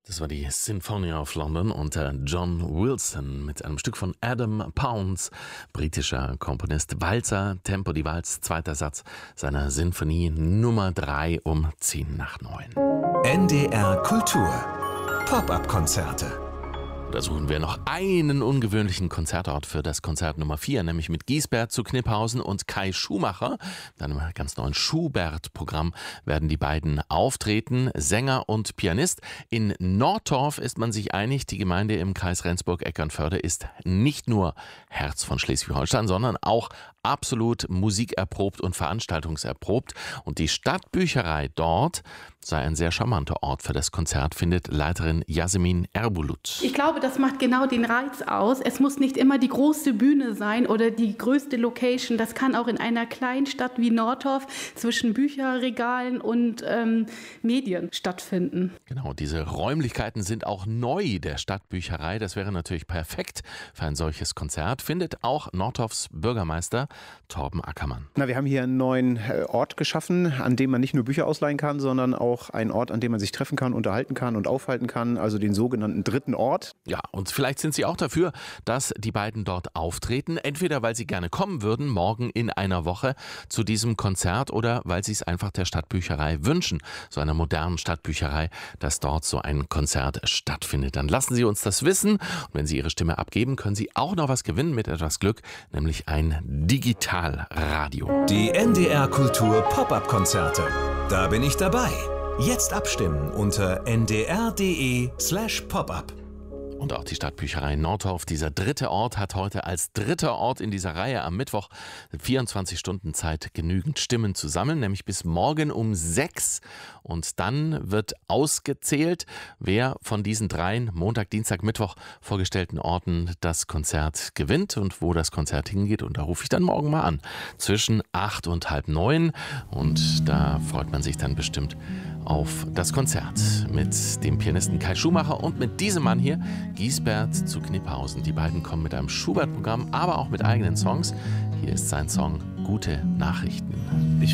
Das war die Sinfonia of London unter John Wilson mit einem Stück von Adam Pounds, britischer Komponist. Walzer, Tempo di Valse, zweiter Satz seiner Sinfonie Nummer 3 um 9:10. NDR Kultur Pop-up-Konzerte. Da suchen wir noch einen ungewöhnlichen Konzertort für das Konzert Nummer 4, nämlich mit Giesbert zu Kniphausen und Kai Schumacher. Mit einem ganz neuen Schubert-Programm werden die beiden auftreten, Sänger und Pianist. In Nordtorf ist man sich einig, die Gemeinde im Kreis Rendsburg-Eckernförde ist nicht nur Herz von Schleswig-Holstein, sondern auch absolut musikerprobt und veranstaltungserprobt. Und die Stadtbücherei dort sei ein sehr charmanter Ort für das Konzert, findet Leiterin Yasemin Erbulut. Ich glaube, das macht genau den Reiz aus. Es muss nicht immer die große Bühne sein oder die größte Location. Das kann auch in einer kleinen Stadt wie Nordtorf zwischen Bücherregalen und Medien stattfinden. Genau, diese Räumlichkeiten sind auch neu der Stadtbücherei. Das wäre natürlich perfekt für ein solches Konzert, findet auch Nordtorfs Bürgermeister Torben Ackermann. Wir haben hier einen neuen Ort geschaffen, an dem man nicht nur Bücher ausleihen kann, sondern auch einen Ort, an dem man sich treffen kann, unterhalten kann und aufhalten kann, also den sogenannten dritten Ort. Ja, und vielleicht sind Sie auch dafür, dass die beiden dort auftreten, entweder weil Sie gerne kommen würden, morgen in einer Woche zu diesem Konzert, oder weil Sie es einfach der Stadtbücherei wünschen, so einer modernen Stadtbücherei, dass dort so ein Konzert stattfindet. Dann lassen Sie uns das wissen, und wenn Sie Ihre Stimme abgeben, können Sie auch noch was gewinnen mit etwas Glück, nämlich ein Digitalradio. Die NDR Kultur Pop-up-Konzerte. Da bin ich dabei. Jetzt abstimmen unter ndr.de/popup. Und auch die Stadtbücherei Nordtorf, dieser dritte Ort, hat heute als dritter Ort in dieser Reihe am Mittwoch 24 Stunden Zeit, genügend Stimmen zu sammeln, nämlich bis morgen um 6. Und dann wird ausgezählt, wer von diesen 3 Montag, Dienstag, Mittwoch vorgestellten Orten das Konzert gewinnt und wo das Konzert hingeht. Und da rufe ich dann morgen mal an, zwischen 8 und 8:30. Und da freut man sich dann bestimmt auf das Konzert mit dem Pianisten Kai Schumacher und mit diesem Mann hier, Giesbert zu Kniphausen. Die beiden kommen mit einem Schubert-Programm, aber auch mit eigenen Songs. Hier ist sein Song Gute Nachrichten.